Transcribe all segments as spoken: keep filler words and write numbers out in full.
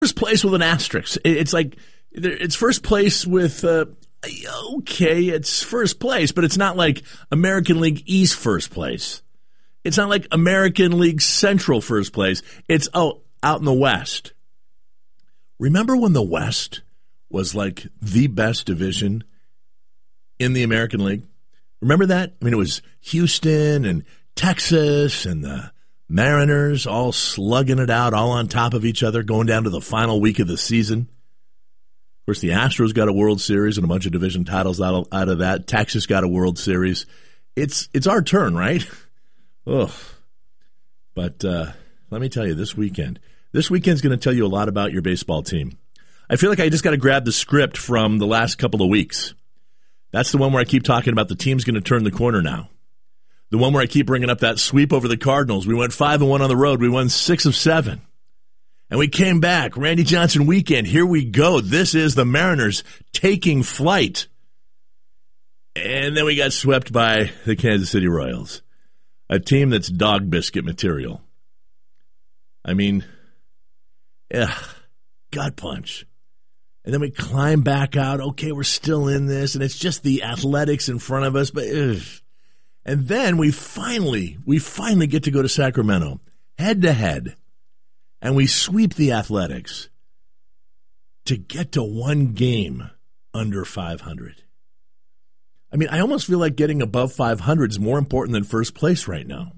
First place with an asterisk. It's like it's first place with uh, okay, it's first place, but it's not like American League East first place. It's not like American League Central first place. It's oh out in the West. Remember when the West was like the best division in the American League? Remember that? I mean, it was Houston and Texas and the Mariners all slugging it out, all on top of each other, going down to the final week of the season. Of course, the Astros got a World Series and a bunch of division titles out of, out of that. Texas got a World Series. It's it's our turn, right? Ugh. But uh, let me tell you, this weekend, this weekend's going to tell you a lot about your baseball team. I feel like I just got to grab the script from the last couple of weeks. That's the one where I keep talking about the team's going to turn the corner now. The one where I keep bringing up that sweep over the Cardinals. We went five and one on the road. We won six of seven. And we came back. Randy Johnson weekend. Here we go. This is the Mariners taking flight. And then we got swept by the Kansas City Royals, a team that's dog biscuit material. I mean, ugh, gut punch. And then we climb back out. Okay, we're still in this, and it's just the athletics in front of us. But ugh. And then we finally, we finally get to go to Sacramento, head to head, and we sweep the Athletics to get to one game under five hundred. I mean, I almost feel like getting above five hundred is more important than first place right now.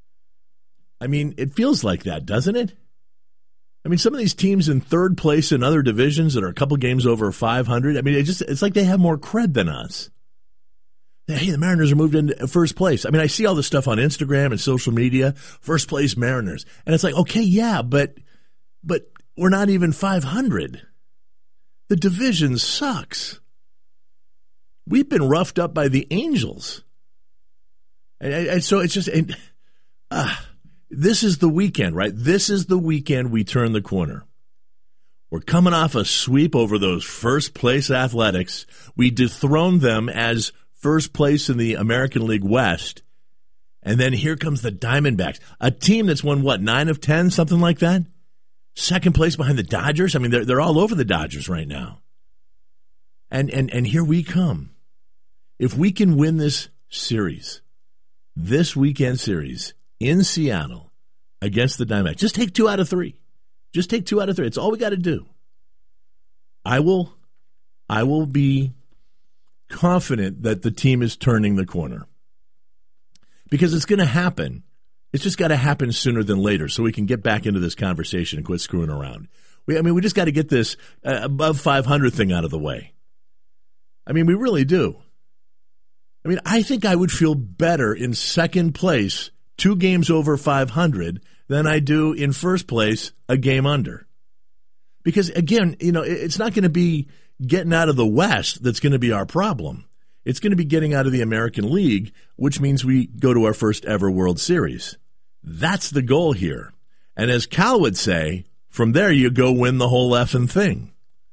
I mean, it feels like that, doesn't it? I mean, some of these teams in third place in other divisions that are a couple games over five hundred, I mean, it just it's like they have more cred than us. Hey, the Mariners are moved into first place. I mean, I see all this stuff on Instagram and social media, first place Mariners. And it's like, okay, yeah, but but we're not even five hundred. The division sucks. We've been roughed up by the Angels. And, and so it's just, and, uh, this is the weekend, right? This is the weekend we turn the corner. We're coming off a sweep over those first place Athletics. We dethroned them as first place in the American League West. And then here comes the Diamondbacks, a team that's won, what, nine of ten, something like that? Second place behind the Dodgers. I mean, they're, they're all over the Dodgers right now. And, and, and here we come. If we can win this series, this weekend series in Seattle against the Diamondbacks, just take two out of three. Just take two out of three. It's all we got to do. I will, I will be confident that the team is turning the corner, because it's going to happen. It's just got to happen sooner than later so we can get back into this conversation and quit screwing around. We, I mean, we just got to get this uh, above five hundred thing out of the way. I mean, we really do. I mean, I think I would feel better in second place, two games over five hundred, than I do in first place, a game under. Because, again, you know, it's not going to be getting out of the West that's going to be our problem. It's going to be getting out of the American League, which means we go to our first ever World Series. That's the goal here. And as Cal would say, from there you go win the whole effing thing.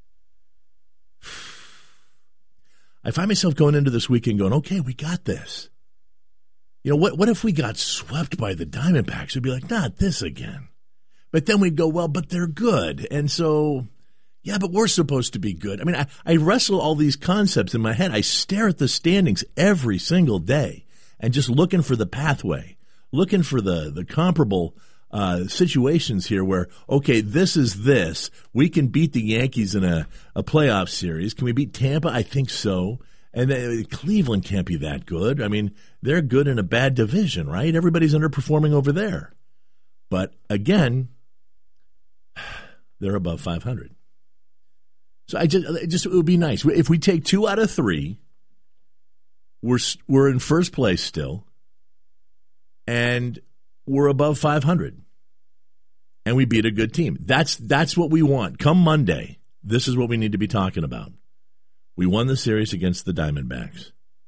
I find myself going into this weekend going, okay, we got this. You know, what, what if we got swept by the Diamondbacks? We'd be like, not this again. But then we'd go, well, but they're good. And so, yeah, but we're supposed to be good. I mean, I, I wrestle all these concepts in my head. I stare at the standings every single day and just looking for the pathway, looking for the, the comparable uh, situations here where, okay, this is this. We can beat the Yankees in a, a playoff series. Can we beat Tampa? I think so. And then Cleveland can't be that good. I mean, they're good in a bad division, right? Everybody's underperforming over there. But again, they're above five hundred. So I just, it just it would be nice if we take two out of three. We're we're in first place still, and we're above five hundred, and we beat a good team. That's that's what we want. Come Monday, this is what we need to be talking about. We won the series against the Diamondbacks.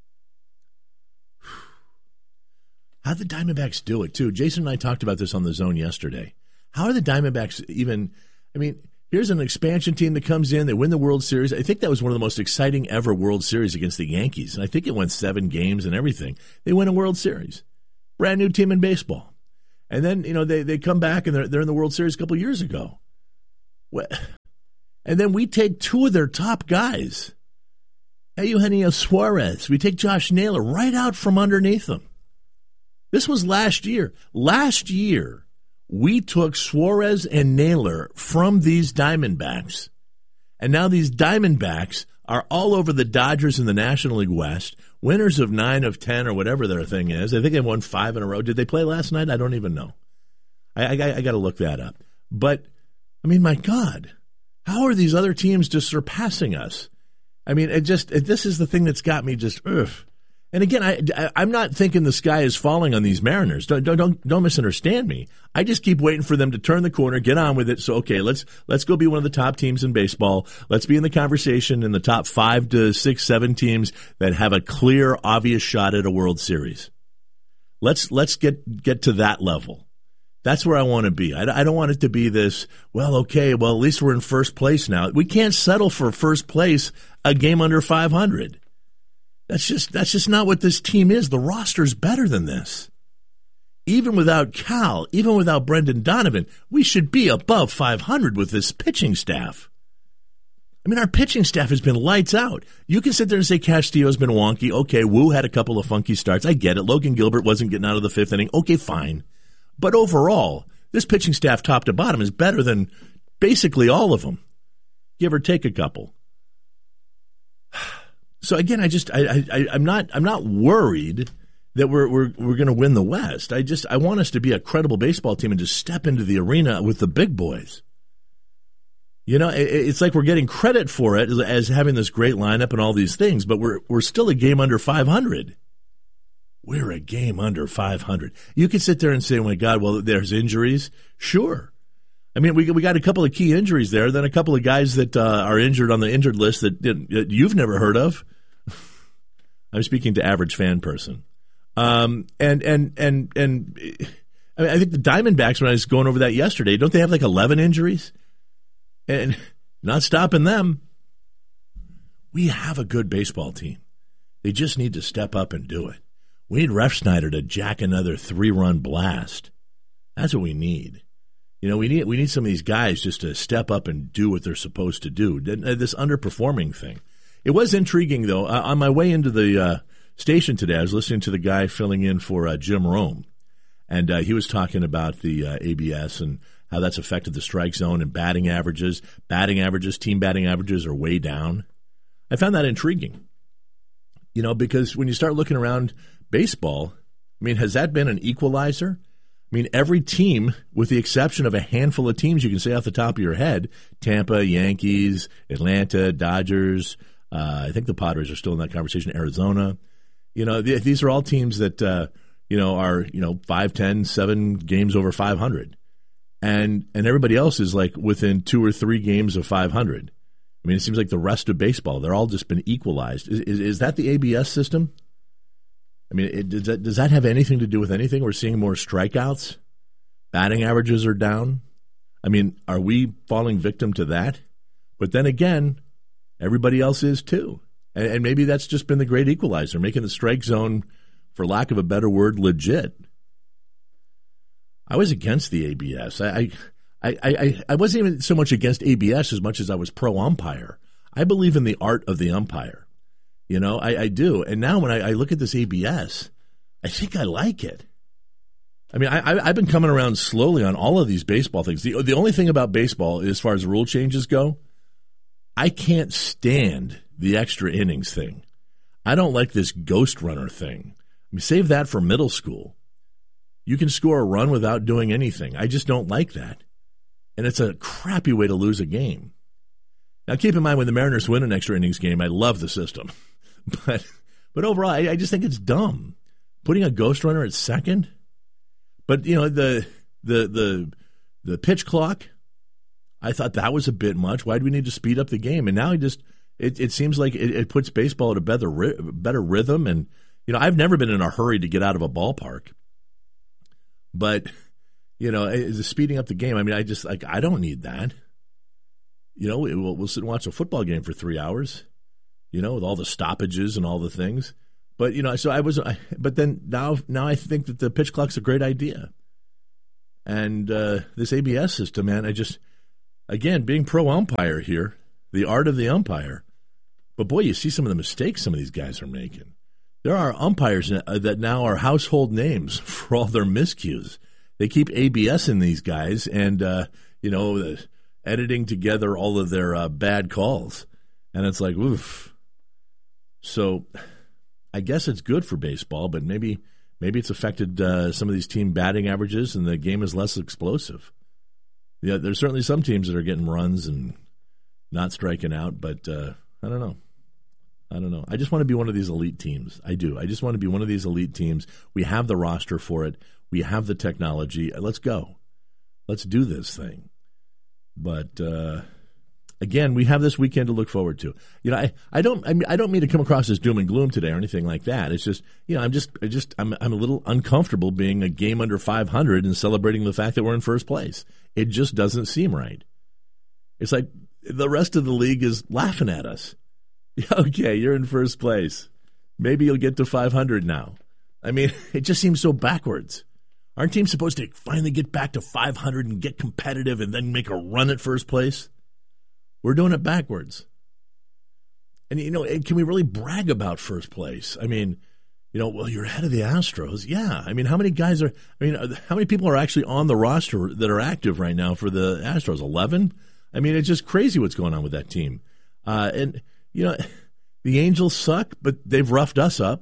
How'd the Diamondbacks do it, too? Jason and I talked about this on the Zone yesterday. How are the Diamondbacks even, I mean, here's an expansion team that comes in, they win the World Series. I think that was one of the most exciting ever World Series against the Yankees. And I think it went seven games and everything. They win a World Series. Brand new team in baseball. And then, you know, they, they come back and they're, they're in the World Series a couple years ago. And then we take two of their top guys. Eugenio Suarez. We take Josh Naylor right out from underneath them. This was last year. Last year, we took Suarez and Naylor from these Diamondbacks. And now these Diamondbacks are all over the Dodgers in the National League West, winners of nine of ten or whatever their thing is. I think they won five in a row. Did they play last night? I don't even know. I, I, I got to look that up. But, I mean, my God, how are these other teams just surpassing us? I mean, it just it, this is the thing that's got me just, ugh. And again, I, I, I'm not thinking the sky is falling on these Mariners. Don't, don't don't don't misunderstand me. I just keep waiting for them to turn the corner, get on with it. So, okay, let's let's go be one of the top teams in baseball. Let's be in the conversation in the top five to six, seven teams that have a clear, obvious shot at a World Series. Let's let's get get to that level. That's where I want to be. I, I don't want it to be this, well, okay, well, at least we're in first place now. We can't settle for first place a game under five hundred. That's just that's just not what this team is. The roster's better than this. Even without Cal, even without Brendan Donovan, we should be above five hundred with this pitching staff. I mean, our pitching staff has been lights out. You can sit there and say Castillo's been wonky. Okay, Wu had a couple of funky starts. I get it. Logan Gilbert wasn't getting out of the fifth inning. Okay, fine. But overall, this pitching staff top to bottom is better than basically all of them. Give or take a couple. So again, I just I, I I'm not I'm not worried that we're we're we're going to win the West. I just I want us to be a credible baseball team and just step into the arena with the big boys. You know, it, it's like we're getting credit for it as having this great lineup and all these things, but we're we're still a game under five hundred. We're a game under five hundred. You could sit there and say, oh, my God, well, there's injuries. Sure. I mean, we we got a couple of key injuries there, then a couple of guys that uh, are injured on the injured list that, that you've never heard of. I'm speaking to average fan person. Um, and, and, and, and I, mean, I think the Diamondbacks, when I was going over that yesterday, don't they have like eleven injuries? And not stopping them. We have a good baseball team. They just need to step up and do it. We need Refsnyder to jack another three-run blast. That's what we need. You know, we need we need some of these guys just to step up and do what they're supposed to do. This underperforming thing. It was intriguing, though. Uh, on my way into the uh, station today, I was listening to the guy filling in for uh, Jim Rome, and uh, he was talking about the uh, A B S and how that's affected the strike zone and batting averages. Batting averages, team batting averages are way down. I found that intriguing. You know, because when you start looking around baseball, I mean, has that been an equalizer? I mean, every team, with the exception of a handful of teams you can say off the top of your head, Tampa, Yankees, Atlanta, Dodgers, uh, I think the Padres are still in that conversation, Arizona. You know, th- these are all teams that, uh, you know, are, you know, five, ten, seven games over five hundred. And and everybody else is like within two or three games of five hundred. I mean, it seems like the rest of baseball, they're all just been equalized. Is, is, is that the A B S system? I mean, it, does, that, does that have anything to do with anything? We're seeing more strikeouts. Batting averages are down. I mean, are we falling victim to that? But then again, everybody else is too. And, and maybe that's just been the great equalizer, making the strike zone, for lack of a better word, legit. I was against the A B S. I, I, I, I wasn't even so much against A B S as much as I was pro-umpire. I believe in the art of the umpire. You know, I, I do. And now when I, I look at this A B S, I think I like it. I mean, I, I've been coming around slowly on all of these baseball things. The, the only thing about baseball, as far as rule changes go, I can't stand the extra innings thing. I don't like this ghost runner thing. I mean, save that for middle school. You can score a run without doing anything. I just don't like that. And it's a crappy way to lose a game. Now, keep in mind, when the Mariners win an extra innings game, I love the system. But but overall, I, I just think it's dumb. Putting a ghost runner at second. But, you know, the the the the pitch clock, I thought that was a bit much. Why do we need to speed up the game? And now I just it, it seems like it, it puts baseball at a better better rhythm. And, you know, I've never been in a hurry to get out of a ballpark. But, you know, is speeding up the game. I mean, I just like I don't need that. You know, we'll, we'll sit and watch a football game for three hours. You know, with all the stoppages and all the things. But, you know, so I was, I, but then now, now I think that the pitch clock's a great idea. And uh, this A B S system, man, I just, again, being pro-umpire here, the art of the umpire. But, boy, you see some of the mistakes some of these guys are making. There are umpires that now are household names for all their miscues. They keep A B S in these guys and, uh, you know, editing together all of their uh, bad calls. And it's like, oof. So I guess it's good for baseball, but maybe maybe it's affected uh, some of these team batting averages and the game is less explosive. Yeah, there's certainly some teams that are getting runs and not striking out, but uh, I don't know. I don't know. I just want to be one of these elite teams. I do. I just want to be one of these elite teams. We have the roster for it. We have the technology. Let's go. Let's do this thing. But uh, again, we have this weekend to look forward to. You know, I, I don't I, mean, I don't mean to come across as doom and gloom today or anything like that. It's just, you know, I'm just I just I'm I'm a little uncomfortable being a game under five hundred and celebrating the fact that we're in first place. It just doesn't seem right. It's like the rest of the league is laughing at us. Okay, you're in first place. Maybe you'll get to five hundred now. I mean, it just seems so backwards. Aren't teams supposed to finally get back to five hundred and get competitive and then make a run at first place? We're doing it backwards. And, you know, can we really brag about first place? I mean, you know, well, you're ahead of the Astros. Yeah. I mean, how many guys are, I mean, how many people are actually on the roster that are active right now for the Astros? eleven? I mean, it's just crazy what's going on with that team. Uh, and, you know, the Angels suck, but they've roughed us up.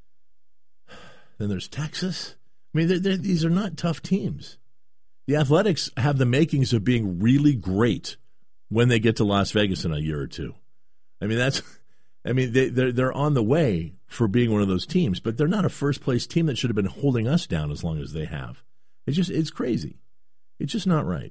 Then there's Texas. I mean, they're, they're, these are not tough teams. The Athletics have the makings of being really great when they get to Las Vegas in a year or two. I mean, that's, I mean, they, they're, they're on the way for being one of those teams, but they're not a first-place team that should have been holding us down as long as they have. It's just, it's crazy. It's just not right.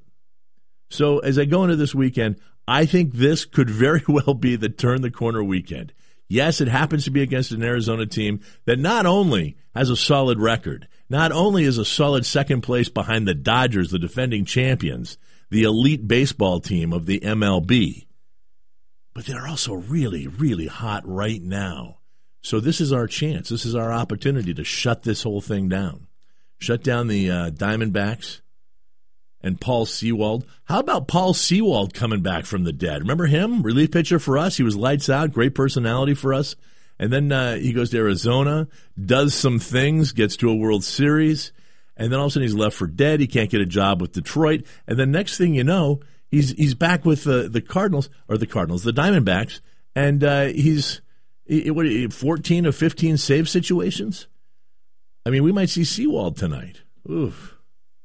So as I go into this weekend, I think this could very well be the turn-the-corner weekend. Yes, it happens to be against an Arizona team that not only has a solid record, not only is a solid second place behind the Dodgers, the defending champions, the elite baseball team of the M L B, but they're also really, really hot right now. So this is our chance. This is our opportunity to shut this whole thing down. Shut down the uh, Diamondbacks and Paul Sewald. How about Paul Sewald coming back from the dead? Remember him? Relief pitcher for us. He was lights out, great personality for us. And then uh, he goes to Arizona, does some things, gets to a World Series, and then all of a sudden he's left for dead. He can't get a job with Detroit. And then next thing you know, he's he's back with the, the Cardinals, or the Cardinals, the Diamondbacks, and uh, he's he, what, fourteen of fifteen save situations? I mean, we might see Sewald tonight. Oof.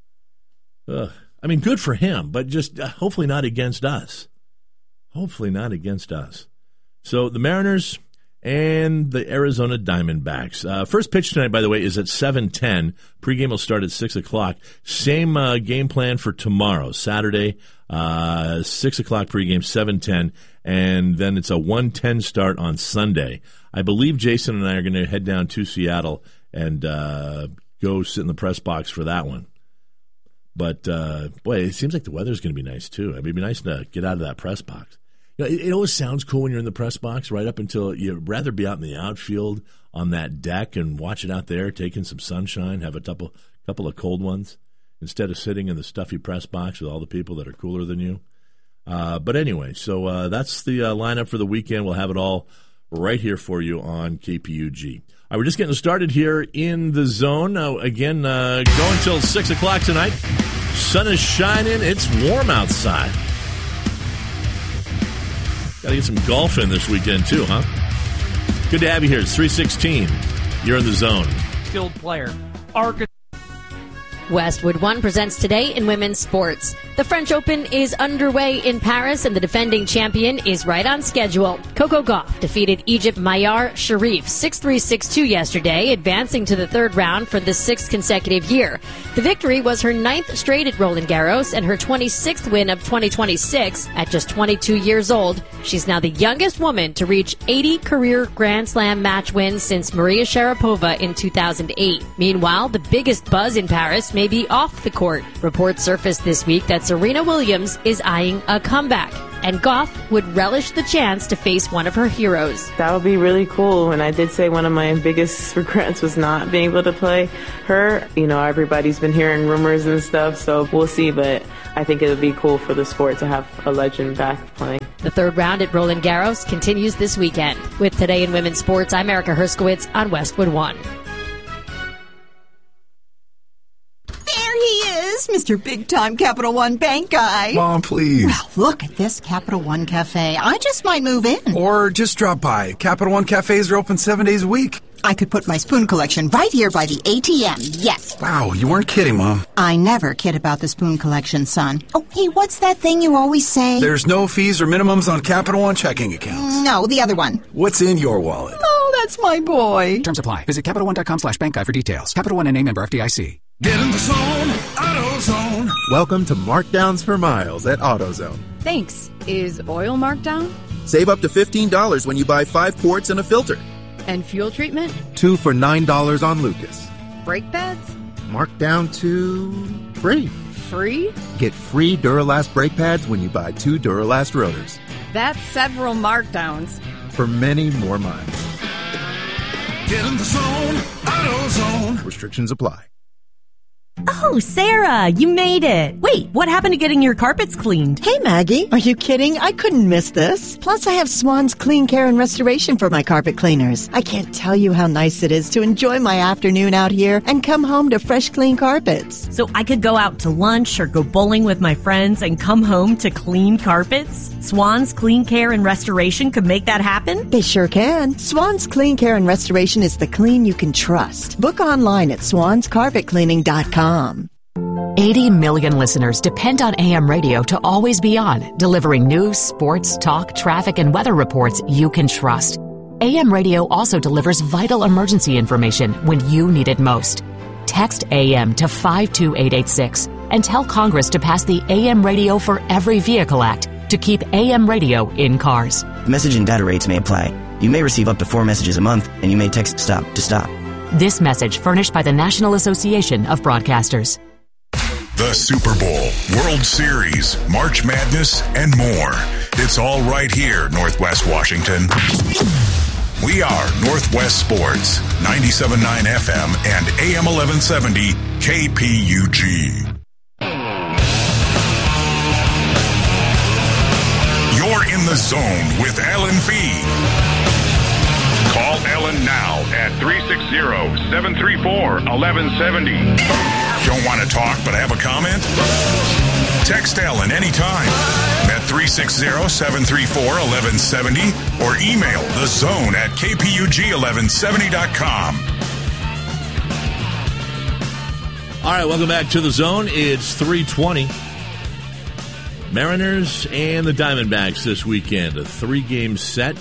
Ugh. I mean, good for him, but just uh, hopefully not against us. Hopefully not against us. So the Mariners and the Arizona Diamondbacks. Uh, first pitch tonight, by the way, is at seven ten. Pregame will start at six o'clock. Same uh, game plan for tomorrow, Saturday, uh, six o'clock pregame, seven ten, and then it's a one ten start on Sunday. I believe Jason and I are going to head down to Seattle and uh, go sit in the press box for that one. But, uh, boy, it seems like the weather's going to be nice, too. I mean, it'd be nice to get out of that press box. You know, it, it always sounds cool when you're in the press box, right up until you'd rather be out in the outfield on that deck and watch it out there, taking some sunshine, have a couple, couple of cold ones, instead of sitting in the stuffy press box with all the people that are cooler than you. Uh, but anyway, so uh, that's the uh, lineup for the weekend. We'll have it all right here for you on K P U G. All right, we're just getting started here in the zone. Uh, again, uh, going until six o'clock tonight. Sun is shining. It's warm outside. Got to get some golf in this weekend, too, huh? Good to have you here. It's three sixteen. You're in the zone. Skilled player. Arkansas. Westwood One presents today in women's sports. The French Open is underway in Paris, and the defending champion is right on schedule. Coco Gauff defeated Egypt Mayar Sharif six three, six two yesterday, advancing to the third round for the sixth consecutive year. The victory was her ninth straight at Roland Garros and her twenty-sixth win of twenty twenty-six. At just twenty-two years old, she's now the youngest woman to reach eighty career Grand Slam match wins since Maria Sharapova in two thousand eight. Meanwhile, the biggest buzz in Paris may be off the court. Reports surfaced this week that Serena Williams is eyeing a comeback, and Gauff would relish the chance to face one of her heroes. That would be really cool. And I did say one of my biggest regrets was not being able to play her. You know, everybody's been hearing rumors and stuff, so we'll see. But I I think it would be cool for the sport to have a legend back playing. The third round at Roland Garros continues this weekend. With Today in Women's Sports, I'm Erica Herskowitz on Westwood One. There he is, Mister Big Time Capital One Bank guy. Mom, please. Well, look at this Capital One Cafe. I just might move in. Or just drop by. Capital One Cafes are open seven days a week. I could put my spoon collection right here by the A T M. Yes. Wow, you weren't kidding, Mom. I never kid about the spoon collection, son. Oh, hey, what's that thing you always say? There's no fees or minimums on Capital One checking accounts. No, the other one. What's in your wallet? Oh, that's my boy. Terms apply. Visit CapitalOne.com slash bank guide for details. Capital One and name member F D I C. Get in the zone, AutoZone. Welcome to Markdowns for Miles at AutoZone. Thanks. Is oil marked down? Save up to fifteen dollars when you buy five quarts and a filter. And fuel treatment? Two for nine dollars on Lucas. Brake pads? Marked down to free. Free? Get free Duralast brake pads when you buy two Duralast rotors. That's several markdowns. For many more miles. Get in the zone, AutoZone. Restrictions apply. Oh, Sarah, you made it. Wait, what happened to getting your carpets cleaned? Hey, Maggie, are you kidding? I couldn't miss this. Plus, I have Swan's Clean Care and Restoration for my carpet cleaners. I can't tell you how nice it is to enjoy my afternoon out here and come home to fresh, clean carpets. So I could go out to lunch or go bowling with my friends and come home to clean carpets? Swan's Clean Care and Restoration could make that happen? They sure can. Swan's Clean Care and Restoration is the clean you can trust. Book online at swans carpet cleaning dot com. eighty million listeners depend on A M radio to always be on, delivering news, sports, talk, traffic, and weather reports you can trust. A M radio also delivers vital emergency information when you need it most. Text A M to five two eight eight six and tell Congress to pass the A M Radio for Every Vehicle Act to keep A M radio in cars. Message and data rates may apply. You may receive up to four messages a month, and you may text STOP to stop. This message furnished by the National Association of Broadcasters. The Super Bowl, World Series, March Madness, and more. It's all right here, Northwest Washington. We are Northwest Sports, ninety-seven point nine F M and A M eleven seventy K P U G. You're in the zone with Ellen Fee. Call Ellen now at three six zero, seven three four, one one seven zero. Don't want to talk but have a comment? Text Ellen anytime at three six zero, seven three four, one one seven zero or email the zone at k p u g eleven seventy dot com. All right, welcome back to the zone. It's three twenty. Mariners and the Diamondbacks this weekend. A three-game set.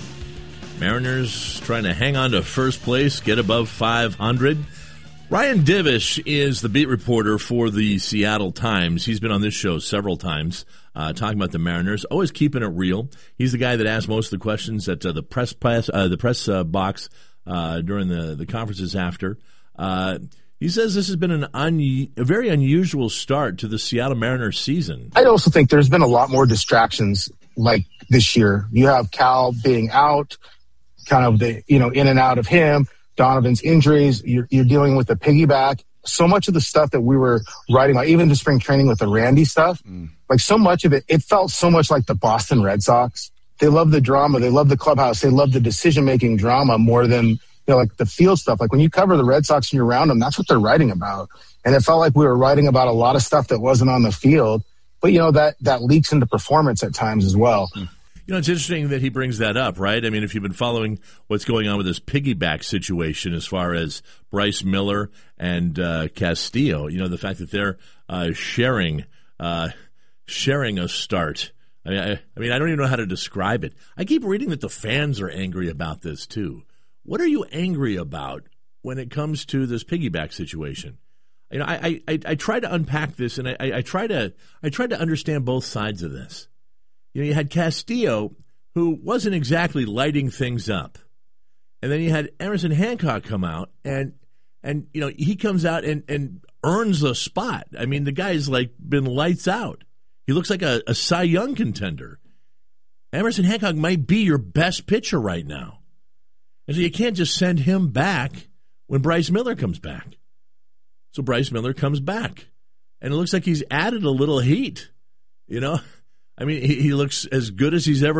Mariners trying to hang on to first place, get above five hundred. Ryan Divish is the beat reporter for the Seattle Times. He's been on this show several times uh, talking about the Mariners, always keeping it real. He's the guy that asked most of the questions at uh, the press press uh, the press uh, box uh, during the, the conferences after. Uh, he says this has been an un- a very unusual start to the Seattle Mariners season. I also think there's been a lot more distractions like this year. You have Cal being out, kind of the, you know, in and out of him, Donovan's injuries, you're, you're dealing with the piggyback. So much of the stuff that we were writing about, even the spring training with the Randy stuff, mm. like so much of it, it felt so much like the Boston Red Sox. They love the drama. They love the clubhouse. They love the decision-making drama more than, you know, like the field stuff. Like when you cover the Red Sox and you're around them, that's what they're writing about. And it felt like we were writing about a lot of stuff that wasn't on the field. But, you know, that, that leaks into performance at times as well. Mm. You know, it's interesting that he brings that up, right? I mean, if you've been following what's going on with this piggyback situation as far as Bryce Miller and uh, Castillo, you know, the fact that they're uh, sharing uh, sharing a start. I mean I, I mean, I don't even know how to describe it. I keep reading that the fans are angry about this, too. What are you angry about when it comes to this piggyback situation? You know, I, I, I try to unpack this, and I, I try to I try to understand both sides of this. You know, you had Castillo, who wasn't exactly lighting things up. And then you had Emerson Hancock come out, and, and you know, he comes out and, and earns a spot. I mean, the guy's, like, been lights out. He looks like a, a Cy Young contender. Emerson Hancock might be your best pitcher right now. And so you can't just send him back when Bryce Miller comes back. So Bryce Miller comes back. And it looks like he's added a little heat You know, I mean, he, he looks as good as he's ever